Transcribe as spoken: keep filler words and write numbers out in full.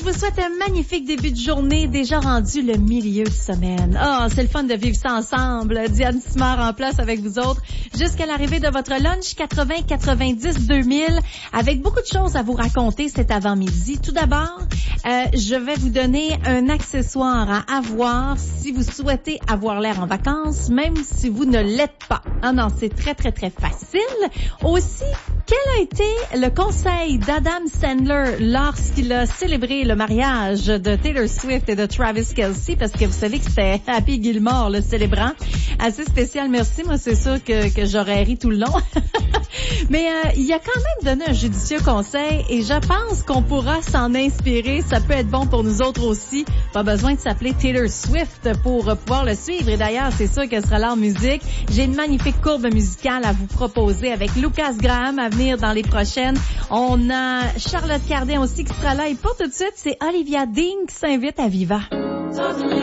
je vous souhaite un magnifique début de journée, déjà rendu le milieu de semaine. Ah, oh, c'est le fun de vivre ça ensemble. Diane Simard en place avec vous autres jusqu'à l'arrivée de votre lunch quatre-vingts quatre-vingt-dix deux mille avec beaucoup de choses à vous raconter cet avant-midi. Tout d'abord, euh, je vais vous donner un accessoire à avoir si vous souhaitez avoir l'air en vacances, même si vous ne l'êtes pas. Ah non, c'est très, très, très facile. Aussi, quel a été le conseil d'Adam Sandler lorsqu'il a célébré le mariage de Taylor Swift et de Travis Kelce? Parce que vous savez que c'était Happy Gilmore, le célébrant. Assez spécial, merci. Moi, c'est sûr que, que j'aurais ri tout le long. Mais euh, il a quand même donné un judicieux conseil et je pense qu'on pourra s'en inspirer. Ça peut être bon pour nous autres aussi. Pas besoin de s'appeler Taylor Swift pour euh, pouvoir le suivre. Et d'ailleurs, c'est sûr qu'elle sera là en musique. J'ai une magnifique courbe musicale à vous proposer avec Lucas Graham à venir dans les prochaines. On a Charlotte Cardin aussi qui sera là. Et pour tout de suite, c'est Olivia Dean qui s'invite à Viva.